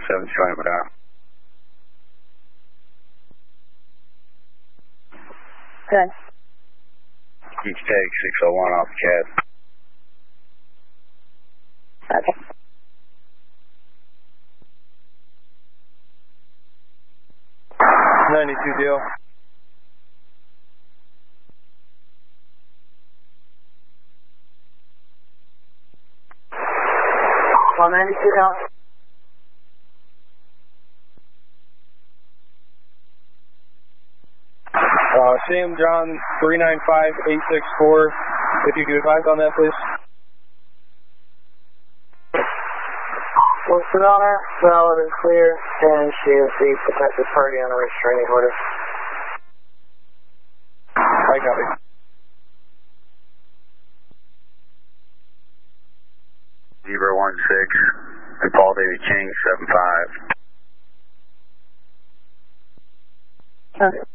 7 showing up now. Good. Each take 601 off the CAD. Okay. .92 deal. Well, 92 down. Sam John 395864. If you could advise on that, please. Well, Sedona, valid and clear, and she is the protected party on a restraining order. I copy. Zebra 16 and Paul David King 75. Okay.